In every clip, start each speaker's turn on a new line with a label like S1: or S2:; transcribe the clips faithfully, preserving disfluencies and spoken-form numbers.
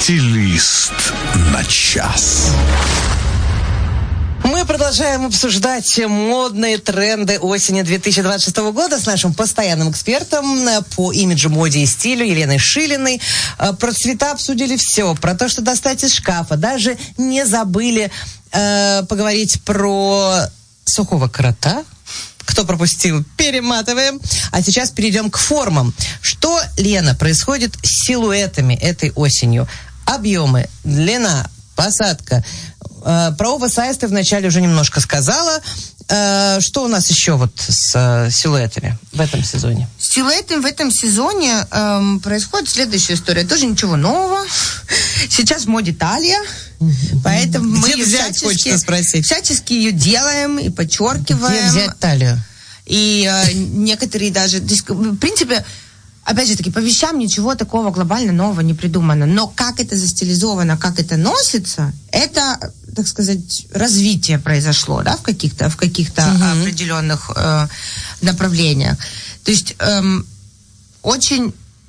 S1: Стилист на час.
S2: Мы продолжаем обсуждать модные тренды осени две тысячи двадцать шестого года с нашим постоянным экспертом по имиджу, моде и стилю Еленой Шилиной. Про цвета обсудили все, про то, что достать из шкафа. Даже не забыли э, поговорить про сухого крота. Кто пропустил, перематываем. А сейчас перейдем к формам. Что, Лена, происходит с силуэтами этой осенью? Объемы, длина, посадка. Э, про оверсайз ты вначале уже немножко сказала. Э, что у нас еще вот с э, силуэтами в этом сезоне?
S3: С силуэтами в этом сезоне эм, происходит следующая история. Тоже ничего нового. Сейчас в моде талия. Mm-hmm. Поэтому
S2: Где
S3: мы ее
S2: взять,
S3: всячески, всячески ее делаем и подчеркиваем.
S2: Где взять талию?
S3: И э, некоторые даже... То есть, в принципе, опять же таки, по вещам ничего такого глобально нового не придумано. Но как это застилизовано, как это носится, это, так сказать, развитие произошло, да, в каких-то, в каких-то mm-hmm. определенных э, направлениях. То есть эм, очень,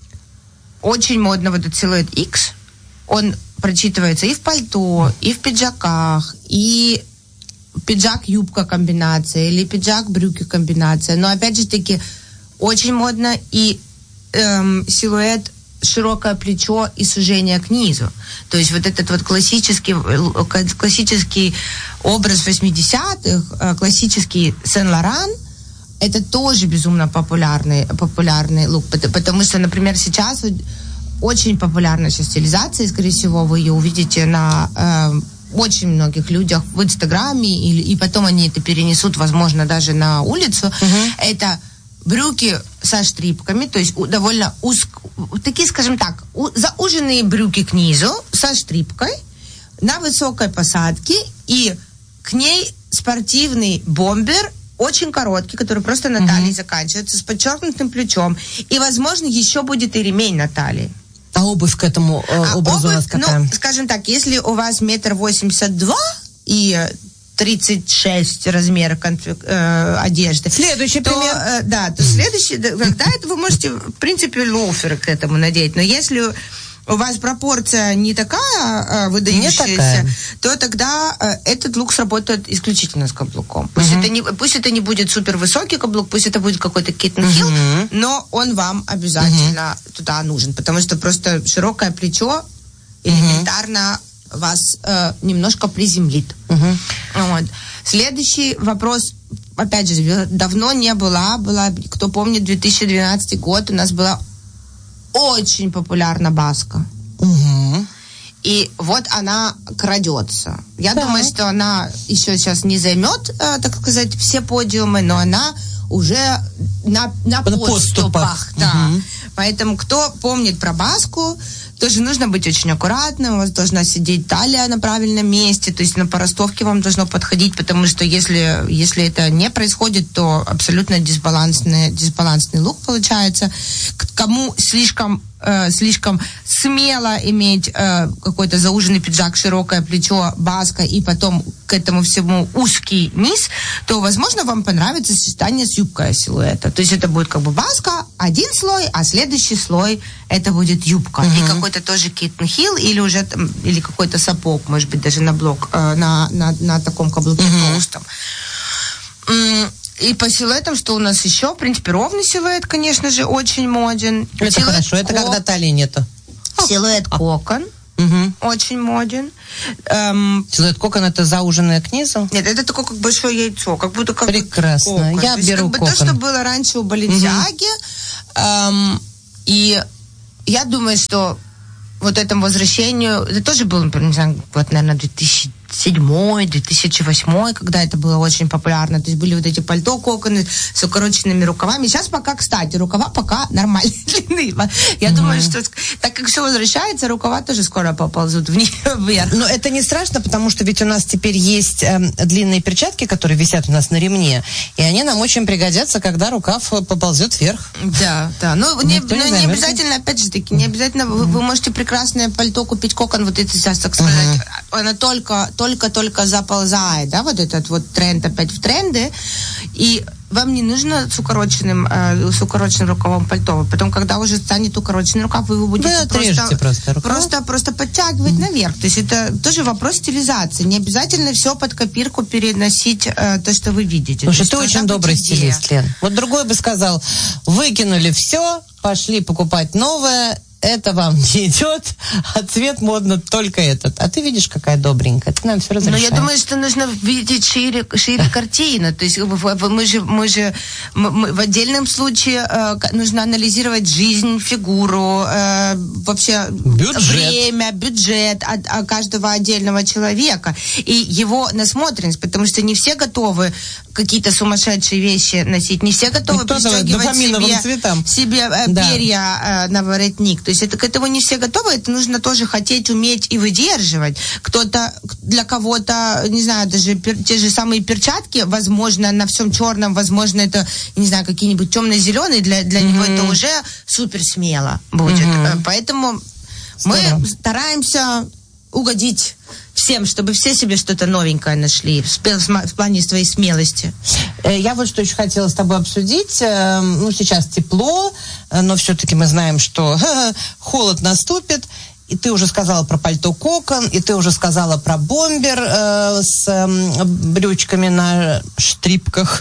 S3: очень модно вот этот силуэт X. Он прочитывается и в пальто, и в пиджаках, и пиджак-юбка комбинация, или пиджак-брюки комбинация. Но опять же таки очень модно и эм, силуэт широкое плечо и сужение к низу. То есть вот этот вот классический, классический образ восьмидесятых, классический Сен-Лоран, это тоже безумно популярный, популярный лук. Потому что, например, сейчас очень популярна сейчас стилизация, и, скорее всего, вы ее увидите на э, очень многих людях в Инстаграме, и, и потом они это перенесут, возможно, даже на улицу. Uh-huh. Это брюки со штрипками, то есть довольно узк... такие, скажем так, у... зауженные брюки к низу со штрипкой на высокой посадке, и к ней спортивный бомбер, очень короткий, который просто на талии uh-huh. заканчивается, с подчеркнутым плечом. И, возможно, еще будет и ремень на талии.
S2: А обувь к этому э,
S3: а
S2: образу
S3: обувь,
S2: у нас какая?
S3: Ну, скажем так, если у вас метр восемьдесят два и тридцать шесть размер конфиг, э, одежды.
S2: Следующий
S3: то,
S2: пример.
S3: Э, да, то следующий, тогда это вы можете, в принципе, лоферы к этому надеть. Но если у вас пропорция не такая э, выдающаяся, не такая. То тогда э, этот лук сработает исключительно с каблуком. Пусть, uh-huh. это не, пусть это не будет супер высокий каблук, пусть это будет какой-то киттен-хилл, uh-huh. но он вам обязательно uh-huh. туда нужен, потому что просто широкое плечо элементарно uh-huh. вас э, немножко приземлит. Uh-huh. Вот. Следующий вопрос, опять же, давно не была, была, кто помнит, две тысячи двенадцатый год, у нас была очень популярна баска.
S2: Угу.
S3: И вот она крадется. Я да. думаю, что она еще сейчас не займет, э, так сказать, все подиумы, но она уже на, на подступах. подступах да. угу. Поэтому кто помнит про баску, тоже нужно быть очень аккуратным, у вас должна сидеть талия на правильном месте, то есть на поростовке вам должно подходить, потому что если, если это не происходит, то абсолютно дисбалансный, дисбалансный лук получается. К кому слишком, э, слишком смело иметь э, какой-то зауженный пиджак, широкое плечо, баска и потом к этому всему узкий низ, то, возможно, вам понравится сочетание с юбкой силуэта. То есть это будет как бы баска, один слой, а следующий слой это будет юбка. Uh-huh. И какой-то тоже киттен-хилл или уже там, или какой-то сапог, может быть, даже на блок, э, на, на, на таком каблуке uh-huh. толстом. И по силуэтам, что у нас еще? В принципе, ровный силуэт, конечно же, очень моден.
S2: Это
S3: силуэт
S2: хорошо, это
S3: кок...
S2: когда талии нету.
S3: Силуэт кокон.
S2: Угу.
S3: Очень моден. Эм...
S2: Силуэт кокон это зауженное к низу?
S3: Нет, это такое как большое яйцо, как будто как
S2: прекрасно.
S3: Кокон.
S2: Я
S3: то есть,
S2: беру
S3: как бы
S2: кокон.
S3: То, что было раньше у Баленсиаги. Угу. Эм... И я думаю, что вот этому возвращению, это тоже было, не знаю, вот, наверное, две тысячи седьмой, две тысячи восьмой, когда это было очень популярно. То есть были вот эти пальто, коконы с укороченными рукавами. Сейчас пока, кстати, рукава пока нормальной длины. Я mm-hmm. думаю, что так как все возвращается, рукава тоже скоро поползут вверх.
S2: Но это не страшно, потому что ведь у нас теперь есть э, длинные перчатки, которые висят у нас на ремне, и они нам очень пригодятся, когда рукав поползет вверх.
S3: Да, да. Но не, но не, не обязательно, опять же таки, не обязательно, mm-hmm. вы, вы можете прекрасное пальто купить, кокон, вот это сейчас, так сказать, mm-hmm. она только только-только заползает, да, вот этот вот тренд опять в тренды, и вам не нужно с укороченным, э, с укороченным рукавом пальто. Потом, когда уже станет укороченный рукав, вы его будете
S2: вы
S3: просто,
S2: просто,
S3: просто, просто подтягивать mm-hmm. наверх. То есть это тоже вопрос стилизации. Не обязательно все под копирку переносить, э, то, что вы видите.
S2: Слушай, ты очень добрый стилист, Лен. Вот другой бы сказал, выкинули все, пошли покупать новое, это вам не идет, а цвет модно только этот. А ты видишь, какая добренькая, ты нам все разрешаешь.
S3: Но я думаю, что нужно видеть шире, шире картину. То есть мы же, мы же мы, мы, в отдельном случае э, нужно анализировать жизнь, фигуру, э, вообще
S2: бюджет.
S3: время, бюджет от, от каждого отдельного человека и его насмотренность, потому что не все готовы какие-то сумасшедшие вещи носить, не все готовы
S2: ну,
S3: пристегивать себе, себе э,
S2: да.
S3: перья э, на воротник. То есть это к этому не все готовы, это нужно тоже хотеть, уметь и выдерживать. Кто-то, для кого-то, не знаю, даже пер, те же самые перчатки, возможно, на всем черном, возможно, это, не знаю, какие-нибудь темно-зеленые, для, для mm-hmm. него это уже супер смело будет. Mm-hmm. Поэтому Здорово. мы стараемся угодить всем, чтобы все себе что-то новенькое нашли в, в плане своей смелости.
S2: Я вот что еще хотела с тобой обсудить. Ну, сейчас тепло, но все-таки мы знаем, что холод наступит. И ты уже сказала про пальто кокон, и ты уже сказала про бомбер э, с э, брючками на штрипках.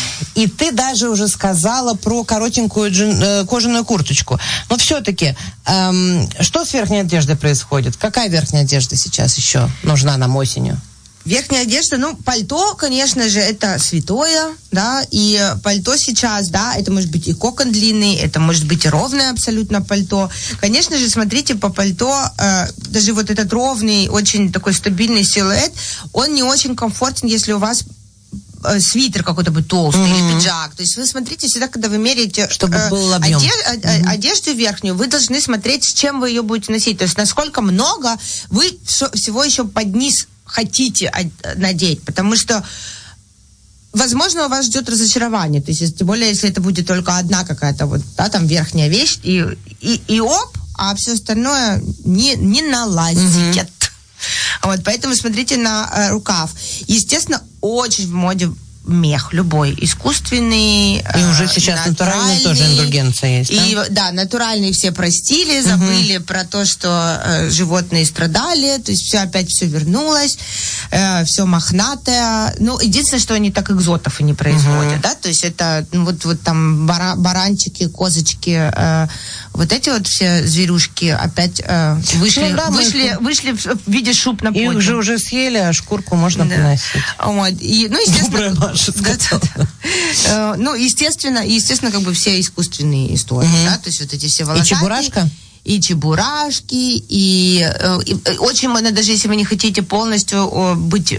S2: И ты даже уже сказала про коротенькую джин, э, кожаную курточку. Но все-таки, э, что с верхней одеждой происходит? Какая верхняя одежда сейчас еще нужна нам осенью?
S3: Верхняя одежда, ну, пальто, конечно же, это святое, да, и пальто сейчас, да, это может быть и кокон длинный, это может быть и ровное абсолютно пальто. Конечно же, смотрите, по пальто, э, даже вот этот ровный, очень такой стабильный силуэт, он не очень комфортен, если у вас э, свитер какой-то будет толстый mm-hmm. или пиджак. То есть вы смотрите всегда, когда вы меряете
S2: чтобы э, был объем.
S3: Одеж, mm-hmm. одежду верхнюю, вы должны смотреть, с чем вы ее будете носить. То есть насколько много вы всего еще под низ хотите надеть, потому что, возможно, у вас ждет разочарование, то есть, тем более, если это будет только одна какая-то вот, да, там, верхняя вещь, и, и, и оп, а все остальное не, не налазит. Mm-hmm. Вот, поэтому смотрите на э, рукав. Естественно, очень в моде мех любой, искусственный,
S2: и уже сейчас натуральный, натуральный тоже индульгенция есть,
S3: и,
S2: да?
S3: Да, натуральные все простили, забыли угу. про то, что э, животные страдали, то есть все опять все вернулось, э, все мохнатое. Ну, единственное, что они так экзотов и не производят, угу. да, то есть это ну, вот, вот там бара, баранчики, козочки, э, вот эти вот все зверюшки опять э, вышли, ну, да, вышли, вышли в виде шуб на подиум.
S2: Их же уже съели, а шкурку можно да. поносить.
S3: Вот. И, ну, естественно, да, да, да. Ну, естественно, естественно, как бы все искусственные истории, угу. да, то есть вот эти все волосатые.
S2: И чебурашка?
S3: И чебурашки, и, и очень можно, даже если вы не хотите полностью быть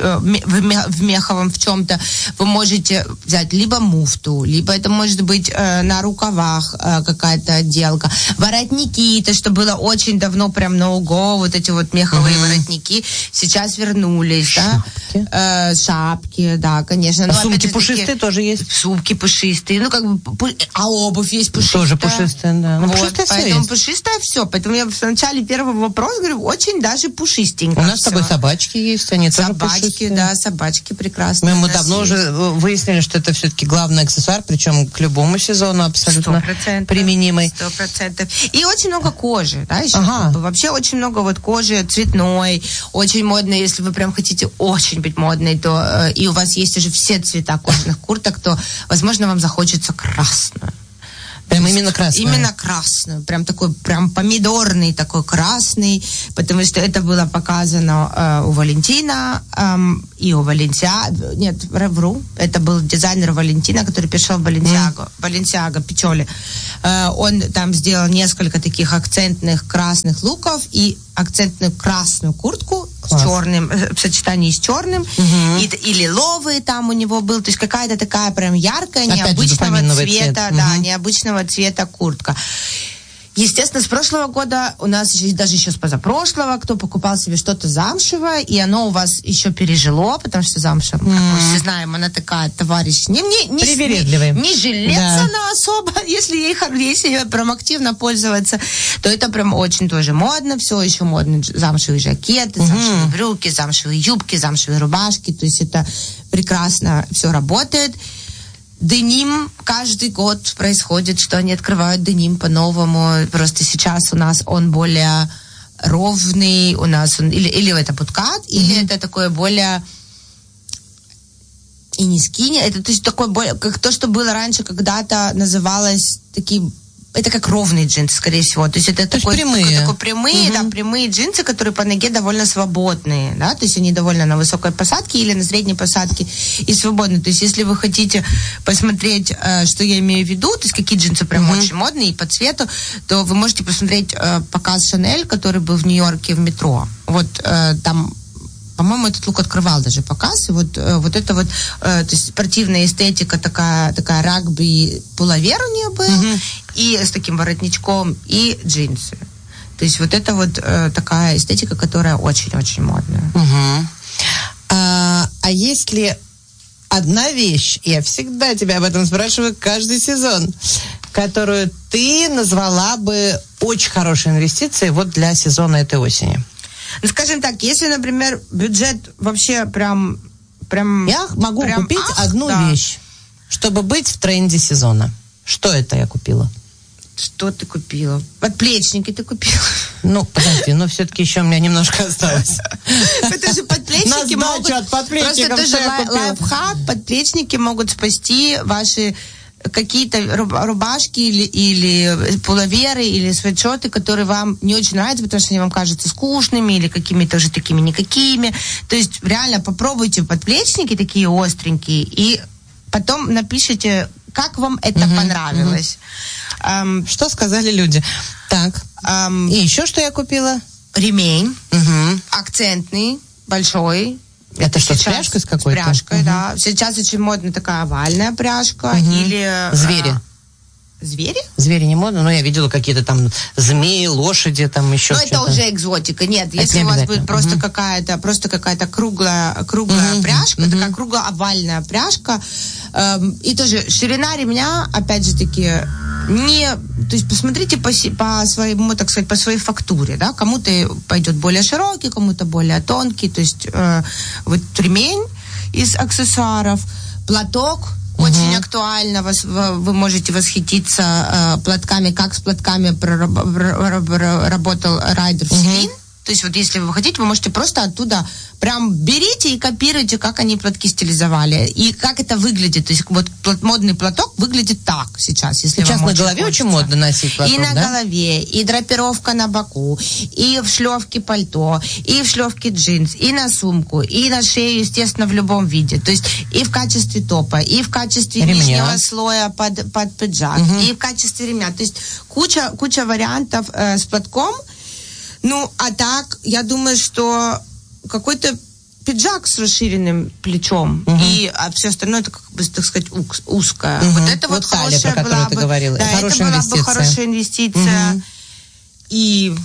S3: в меховом в чем-то, вы можете взять либо муфту, либо это может быть на рукавах какая-то отделка. Воротники, это что было очень давно прям no-go, вот эти вот меховые mm-hmm. воротники, сейчас вернулись,
S2: шапки.
S3: да. Э, шапки, да, конечно.
S2: А
S3: но,
S2: сумки пушистые тоже есть?
S3: Сумки пушистые, ну как бы, а обувь есть пушистая.
S2: Тоже пушистая, да.
S3: Ну, вот, пушистая поэтому есть. Пушистая все. Поэтому я в начале первого вопроса говорю, очень даже пушистенько.
S2: У нас
S3: все.
S2: с тобой собачки есть, они
S3: собачки,
S2: тоже пушистые.
S3: Да, собачки прекрасные.
S2: Мы, мы давно есть. уже выяснили, что это все-таки главный аксессуар, причем к любому сезону абсолютно сто процентов применимый.
S3: Сто процентов. И очень много кожи, да, еще.
S2: Ага.
S3: Вообще очень много вот кожи цветной, очень модной. Если вы прям хотите очень быть модной, то э, и у вас есть уже все цвета кожаных курток, то, возможно, вам захочется красную.
S2: Прям именно красную?
S3: Именно красную. Прям такой, прям помидорный такой красный, потому что это было показано э, у Валентина э, и у Валенсиаго. Нет, вру. Это был дизайнер Валентина, который пришел в Баленсиаго. Баленсиаго, Пичоли. Э, он там сделал несколько таких акцентных красных луков и акцентную красную куртку Класс. с черным, в сочетании с черным, угу. и, и лиловый там у него был, то есть какая-то такая прям яркая, опять необычного цвета, цвет. да, угу. необычного цвета куртка. Естественно, с прошлого года у нас еще, даже еще с позапрошлого, кто покупал себе что-то замшевое, и оно у вас еще пережило, потому что замша, mm. как мы все знаем, она такая, товарищ, не, не, не,
S2: привередливый.
S3: Не, не жилец да. она особо, если ей, если ей прям активно пользоваться, то это прям очень тоже модно, все еще модно, замшевые жакеты, mm-hmm. замшевые брюки, замшевые юбки, замшевые рубашки, то есть это прекрасно все работает. Деним каждый год происходит, что они открывают деним по-новому. Просто сейчас у нас он более ровный, у нас он, или, или это подкат, mm-hmm. или это такое более и не скини, это то есть такое более, как то, что было раньше, когда-то называлось такие. Это как ровные джинсы, скорее всего. То есть это
S2: то
S3: такой,
S2: есть прямые.
S3: Такой, такой прямые, угу. да, прямые джинсы, которые по ноге довольно свободные, да, то есть они довольно на высокой посадке или на средней посадке и свободные. То есть если вы хотите посмотреть, э, что я имею в виду, то есть какие джинсы прям угу. очень модные и по цвету, то вы можете посмотреть э, показ Шанель, который был в Нью-Йорке в метро. Вот э, там по-моему, этот лук открывал даже показ. И вот, э, вот это вот, э, то есть спортивная эстетика, такая, такая рагби, пуловер у нее был, mm-hmm. и с таким воротничком, и джинсы. То есть вот это вот э, такая эстетика, которая очень-очень модная.
S2: Mm-hmm. А, а есть ли одна вещь, я всегда тебя об этом спрашиваю каждый сезон, которую ты назвала бы очень хорошей инвестицией вот для сезона этой осени?
S3: Ну, скажем так, если, например, бюджет вообще прям... прям
S2: я могу
S3: прям,
S2: купить
S3: ах,
S2: одну
S3: да.
S2: вещь, чтобы быть в тренде сезона. Что это я купила?
S3: Что ты купила? Подплечники ты купила.
S2: Ну, подожди, но все-таки еще у меня немножко осталось.
S3: Это же подплечники могут... Просто тоже лайфхак. Подплечники могут спасти ваши... какие-то рубашки или, или пуловеры, или свитшоты, которые вам не очень нравятся, потому что они вам кажутся скучными или какими-то уже такими никакими. То есть реально попробуйте подплечники такие остренькие и потом напишите, как вам это uh-huh, понравилось.
S2: Uh-huh. Um, что сказали люди? Так. Um, и еще что я купила?
S3: Ремень.
S2: Uh-huh.
S3: Акцентный, большой.
S2: Это, это что, с пряжкой с какой-то?
S3: С пряжкой,
S2: угу.
S3: да. Сейчас очень модна такая овальная пряжка. Угу. Или...
S2: Звери.
S3: А, звери?
S2: Звери не модно, но я видела какие-то там змеи, лошади, там еще
S3: ну,
S2: что-то.
S3: Ну, это уже экзотика. Нет, это если не у вас будет просто угу. какая-то, просто какая-то круглая, круглая угу. пряжка, угу. такая кругло-овальная пряжка, эм, и тоже ширина ремня, опять же таки, не... То есть посмотрите по, по своему, так сказать, по своей фактуре, да, кому-то пойдет более широкий, кому-то более тонкий, то есть э, вот ремень из аксессуаров, платок, uh-huh. очень актуально, вас, вы можете восхититься э, платками, как с платками прораб- работал Райдер uh-huh. Селин. То есть вот если вы хотите, вы можете просто оттуда прям берите и копируйте, как они платки стилизовали. И как это выглядит. То есть вот модный платок выглядит так сейчас. Если
S2: сейчас
S3: вам
S2: на голове
S3: хочется.
S2: Очень модно носить платок,
S3: И на
S2: да?
S3: голове, и драпировка на боку, и в шлёвке пальто, и в шлёвке джинс, и на сумку, и на шею, естественно, в любом виде. То есть и в качестве топа, и в качестве ремня. Нижнего слоя под, под пиджак, угу. и в качестве ремня. То есть куча, куча вариантов э, с платком. Ну, а так, я думаю, что какой-то пиджак с расширенным плечом, угу. и а все остальное, это, как бы, так сказать, узкое. Угу. Вот это вот, вот хорошая талия, про была бы...
S2: ты говорила.
S3: Да,
S2: хорошая
S3: это была
S2: инвестиция.
S3: бы хорошая инвестиция. Угу. И...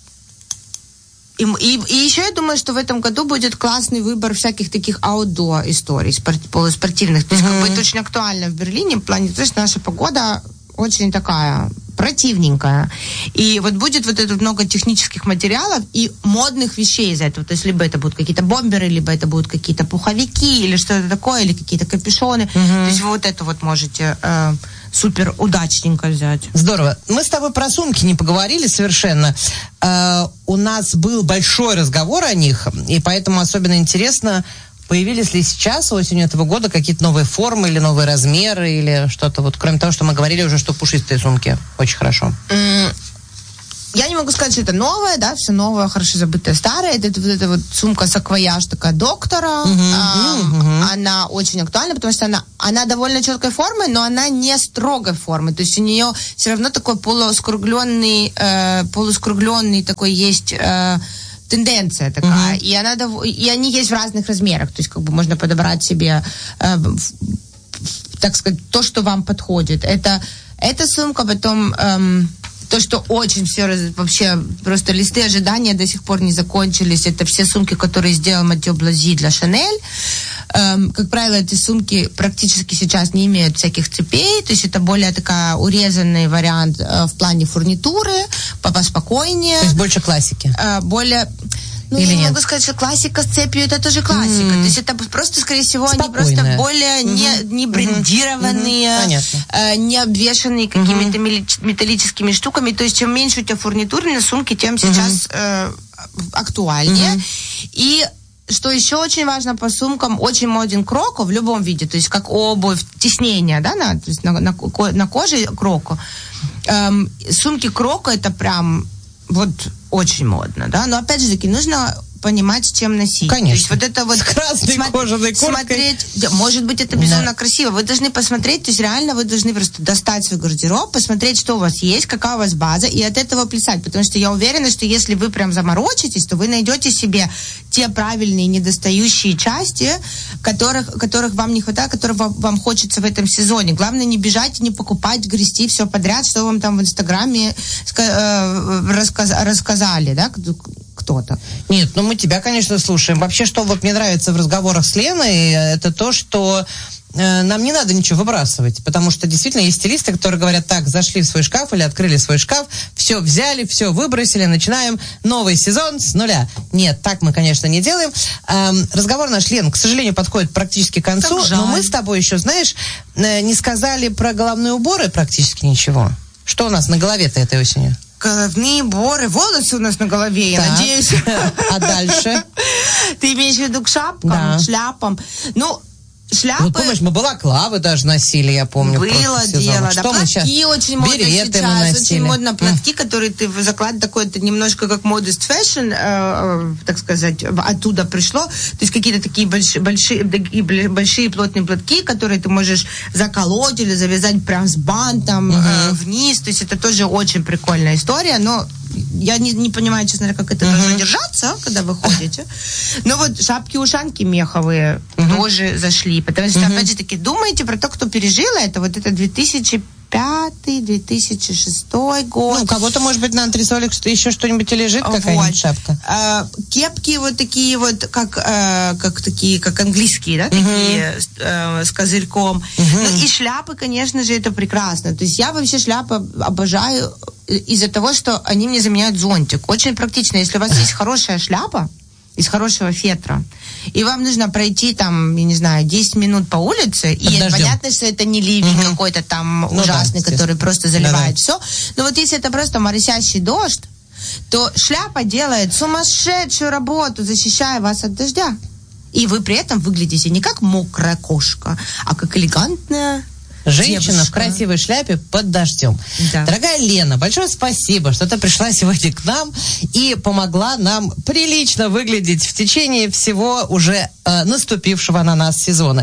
S3: И, и, и еще я думаю, что в этом году будет классный выбор всяких таких аутдор историй, спорт, полуспортивных. То есть, uh-huh. как бы это очень актуально в Берлине, в плане, то есть наша погода очень такая противненькая. И вот будет вот это много технических материалов и модных вещей из этого. То есть либо это будут какие-то бомберы, либо это будут какие-то пуховики, или что-то такое, или какие-то капюшоны. Uh-huh. То есть вы вот это вот можете... Э, супер удачненько взять.
S2: Здорово. Мы с тобой про сумки не поговорили совершенно. Э, у нас был большой разговор о них, и поэтому особенно интересно, появились ли сейчас, осенью этого года, какие-то новые формы или новые размеры, или что-то вот, кроме того, что мы говорили уже, что пушистые сумки. Очень хорошо.
S3: Mm. Я не могу сказать, что это новое, да, все новое, хорошо забытое старое. Это, это вот эта вот сумка-саквояж такая доктора. Uh-huh, а, uh-huh. Она очень актуальна, потому что она, она довольно четкой формы, но она не строгой формы. То есть у нее все равно такой полускругленный, э, полускругленный такой есть... Э, тенденция такая. Uh-huh. И она дов... и они есть в разных размерах. То есть как бы можно подобрать себе, э, в, так сказать, то, что вам подходит. Это, эта сумка, потом... Эм, то, что очень все раз, вообще просто листы ожидания до сих пор не закончились. Это все сумки, которые сделал Матео Блази для Шанель. Эм, как правило, эти сумки практически сейчас не имеют всяких цепей. То есть это более такая урезанный вариант э, в плане фурнитуры, поспокойнее.
S2: То есть больше классики.
S3: Э, более... Ну,
S2: Или
S3: я не
S2: нет?
S3: могу сказать, что классика с цепью это тоже классика. Mm. То есть это просто, скорее всего,
S2: Спокойная.
S3: они просто более mm-hmm. не, не брендированные,
S2: mm-hmm.
S3: э, не обвешанные какими-то mm-hmm. металлическими штуками. То есть чем меньше у тебя фурнитуры на сумке, тем mm-hmm. сейчас э, актуальнее. Mm-hmm. И что еще очень важно по сумкам, очень моден кроко в любом виде, то есть как обувь, теснение, да, на, то есть на, на, на коже кроко. Эм, сумки кроко это прям вот очень модно, да, но опять же таки нужно понимать, чем носить.
S2: Конечно.
S3: То есть вот это вот...
S2: С красной
S3: смо-
S2: кожаной курткой.
S3: Смотреть, да, может быть, это безумно
S2: да.
S3: красиво. Вы должны посмотреть, то есть реально вы должны просто достать свой гардероб, посмотреть, что у вас есть, какая у вас база, и от этого плясать. Потому что я уверена, что если вы прям заморочитесь, то вы найдете себе те правильные недостающие части, которых, которых вам не хватает, которых вам, вам хочется в этом сезоне. Главное не бежать, не покупать, грести все подряд, что вам там в Инстаграме э, рассказ, рассказали, да, кто-то.
S2: Нет, ну мы тебя, конечно, слушаем. Вообще, что вот мне нравится в разговорах с Леной, это то, что э, нам не надо ничего выбрасывать, потому что действительно есть стилисты, которые говорят, так, зашли в свой шкаф или открыли свой шкаф, все взяли, все выбросили, начинаем новый сезон с нуля. Нет, так мы, конечно, не делаем. Эм, разговор наш, Лен, к сожалению, подходит практически к концу, но мы с тобой еще, знаешь, э, не сказали про головные уборы практически ничего. Что у нас на голове-то этой осенью?
S3: Головные уборы, волосы у нас на голове, я
S2: так.
S3: надеюсь.
S2: А дальше?
S3: Ты имеешь в виду к шапкам,
S2: да.
S3: шляпам? Ну, шляпы...
S2: Вот помнишь, мы балаклавы даже носили, я помню.
S3: Было дело, да.
S2: Что
S3: платки очень модно сейчас. Очень модно платки,
S2: mm.
S3: которые ты закладываешь, такой, это немножко как modest fashion, э, так сказать, оттуда пришло. То есть какие-то такие большие, большие, большие плотные платки, которые ты можешь заколоть или завязать прям с бантом mm-hmm. э, вниз. То есть это тоже очень прикольная история, но я не, не понимаю, честно говоря, как это uh-huh. должно держаться, когда вы ходите. Но вот шапки-ушанки меховые uh-huh. тоже зашли. Потому что, uh-huh. опять же таки, думайте про то, кто пережил это. Вот это две тысячи пятый - две тысячи шестой год.
S2: Ну, у кого-то, может быть, на антресолях что еще что-нибудь лежит, какая-нибудь
S3: вот.
S2: шапка.
S3: А, кепки вот такие вот, как, а, как такие, как английские, да, uh-huh. такие а, с козырьком. Uh-huh. Ну, и шляпы, конечно же, это прекрасно. То есть я вообще шляпы обожаю из-за того, что они мне заменяют зонтик. Очень практично. Если у вас есть хорошая шляпа из хорошего фетра, и вам нужно пройти там, я не знаю, десять минут по улице, под и дождем. Понятно, что это не ливень угу. какой-то там ну ужасный, да, который просто заливает да, все. Но вот если это просто моросящий дождь, то шляпа делает сумасшедшую работу, защищая вас от дождя. И вы при этом выглядите не как мокрая кошка, а как элегантная
S2: женщина
S3: девушка
S2: в красивой шляпе под дождем. Да. Дорогая Лена, большое спасибо, что ты пришла сегодня к нам и помогла нам прилично выглядеть в течение всего уже э, наступившего на нас сезона.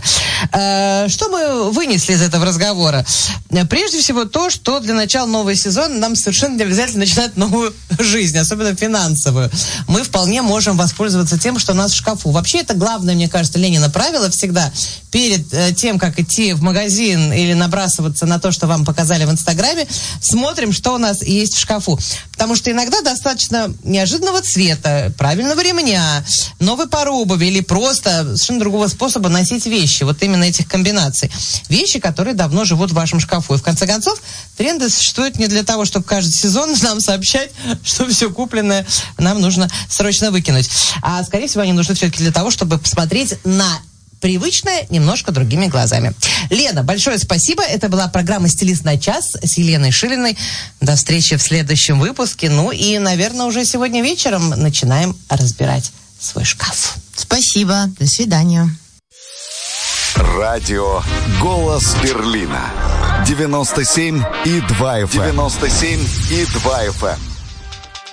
S2: Э, что мы вынесли из этого разговора? Прежде всего то, что для начала нового сезона нам совершенно не обязательно начинать новую жизнь, особенно финансовую. Мы вполне можем воспользоваться тем, что у нас в шкафу. Вообще это главное, мне кажется, Ленина правило всегда перед э, тем, как идти в магазин или набрасываться на то, что вам показали в Инстаграме, смотрим, что у нас есть в шкафу. Потому что иногда достаточно неожиданного цвета, правильного ремня, новой пары обуви или просто совершенно другого способа носить вещи. Вот именно этих комбинаций. Вещи, которые давно живут в вашем шкафу. И в конце концов, тренды существуют не для того, чтобы каждый сезон нам сообщать, что все купленное нам нужно срочно выкинуть. А, скорее всего, они нужны все-таки для того, чтобы посмотреть на привычное немножко другими глазами. Лена, большое спасибо. Это была программа «Стилист на час» с Еленой Шилиной. До встречи в следующем выпуске. Ну и, наверное, уже сегодня вечером начинаем разбирать свой шкаф.
S3: Спасибо. До свидания.
S1: Радио «Голос Берлина». девяносто семь и два эф эм. девяносто семь и два эф эм.